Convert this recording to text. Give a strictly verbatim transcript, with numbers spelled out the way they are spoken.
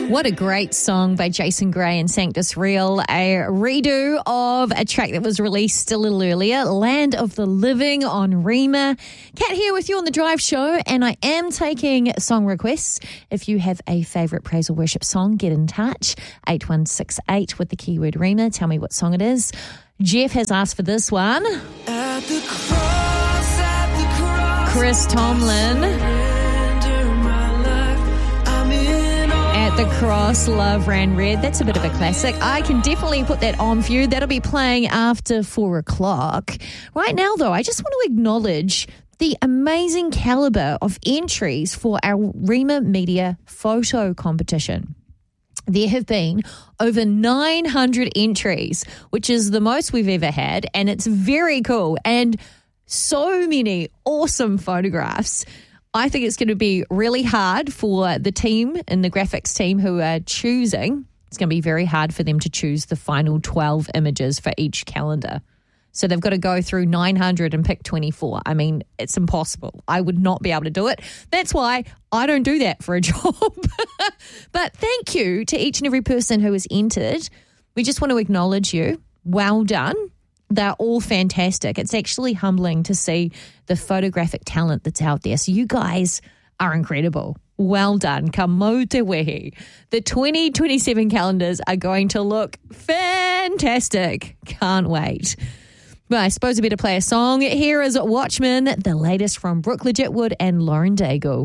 What a great song by Jason Gray and Sanctus Real, a redo of a track that was released a little earlier, Land of the Living on Rima. Kat here with you on The Drive Show, and I am taking song requests. If you have a favourite praise or worship song, get in touch, eight one six eight with the keyword Rima. Tell me what song it is. Jeff has asked for this one. At the cross, at the cross, Chris Tomlin. At the Cross, Love Ran Red. That's a bit of a classic. I can definitely put that on for you. That'll be playing after four o'clock. Right now, though, I just want to acknowledge the amazing calibre of entries for our Rima Media photo competition. There have been over nine hundred entries, which is the most we've ever had, and it's very cool. And so many awesome photographs. I think it's going to be really hard for the team and the graphics team who are choosing. It's going to be very hard for them to choose the final twelve images for each calendar. So they've got to go through nine hundred and pick twenty-four. I mean, it's impossible. I would not be able to do it. That's why I don't do that for a job. But thank you to each and every person who has entered. We just want to acknowledge you. Well done. They're all fantastic. It's actually humbling to see the photographic talent that's out there. So you guys are incredible. Well done. Ka mau te wehi. The twenty twenty-seven calendars are going to look fantastic. Can't wait. Well, I suppose we better play a song. Here is Watchmen, the latest from Brooke Legitwood and Lauren Daigle.